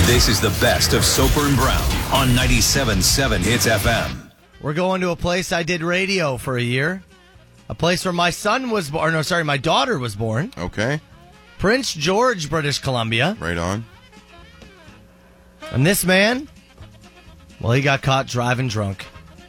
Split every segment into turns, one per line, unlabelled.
This is the best of Soper and Brown on 97.7 Hits FM.
We're going to a place I did radio for a year. A place where my son was born. No, sorry, my daughter was born.
Okay.
Prince George, British Columbia.
Right on.
And this man, well, he got caught driving drunk.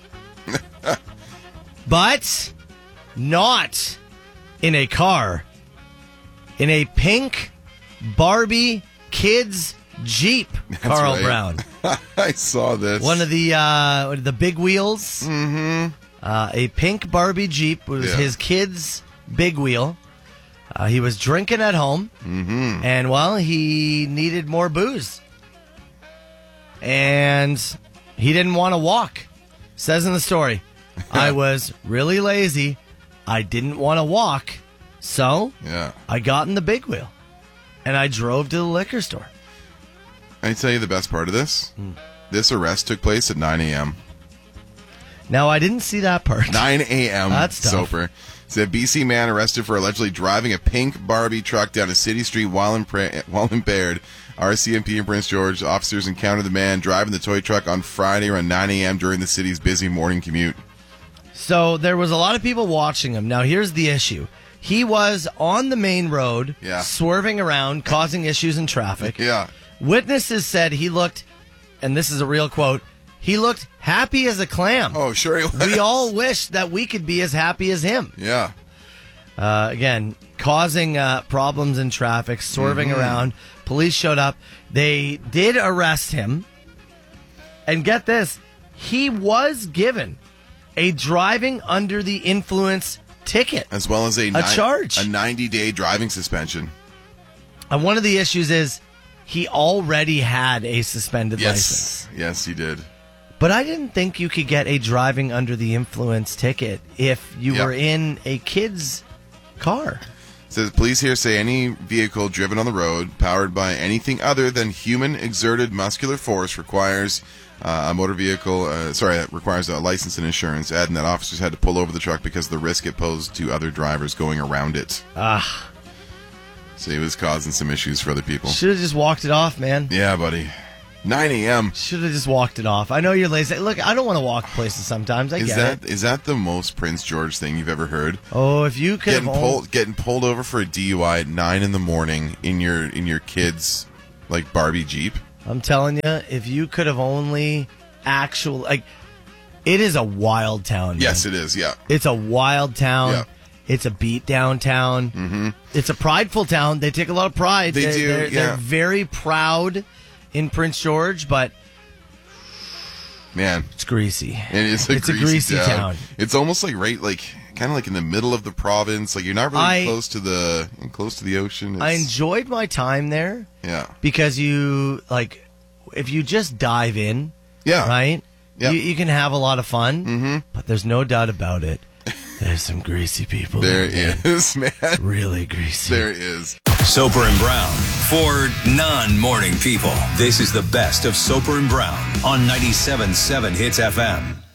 But not in a car. In a pink Barbie kids Jeep, Carl
right.
Brown.
I saw this.
One of the big wheels.
Mm-hmm.
A pink Barbie Jeep was his kid's big wheel. He was drinking at home, and, well, he needed more booze. And he didn't want to walk. Says in the story, I was really lazy. I didn't want to walk, so I got in the big wheel, and I drove to the liquor store.
I tell you the best part of this? This arrest took place at 9 a.m.
Now, I didn't see that part.
9 a.m.
That's tough.
Soper. It's a BC man arrested for allegedly driving a pink Barbie truck down a city street while impaired. RCMP in Prince George officers encountered the man driving the toy truck on Friday around 9 a.m. during the city's busy morning commute.
So there was a lot of people watching him. Now, here's the issue. He was on the main road, swerving around, causing issues in traffic.
Yeah.
Witnesses said he looked, and this is a real quote, he looked happy as a clam.
Oh, sure he was.
We all wish that we could be as happy as him.
Yeah.
Again, causing problems in traffic, swerving around. Police showed up. They did arrest him. And get this, he was given a driving under the influence ticket.
As well as a
charge.
A 90-day driving suspension.
And one of the issues is he already had a suspended license.
Yes, he did.
But I didn't think you could get a driving under the influence ticket if you were in a kid's car.
It says police here say any vehicle driven on the road powered by anything other than human exerted muscular force requires a motor vehicle. Requires a license and insurance. Adding that officers had to pull over the truck because of the risk it posed to other drivers going around it. So he was causing some issues for other people.
Should have just walked it off, man.
Yeah, buddy. 9 a.m.
Should have just walked it off. I know you're lazy. Look, I don't want to walk places sometimes. I get it.
Is that the most Prince George thing you've ever heard?
Oh, if you could
getting pulled over for a DUI at 9 in the morning in your kid's like Barbie Jeep.
I'm telling you, if you could have only it is a wild town. Man.
Yes, it is. Yeah,
it's a wild town.
Yeah.
It's a beat down town. Mm-hmm. It's a prideful town. They take a lot of pride.
They do.
They're very proud in Prince George, but
man,
it's greasy.
It's a greasy town. It's almost like kind of like in the middle of the province. Like you're not really close to the ocean.
I enjoyed my time there.
Yeah,
because if you just dive in, right?
Yeah,
you can have a lot of fun. Mm-hmm. But there's no doubt about it. There's some greasy people.
There is, man.
Really greasy.
There is.
Soper and Brown for non-morning people. This is the best of Soper and Brown on 97.7 Hits FM.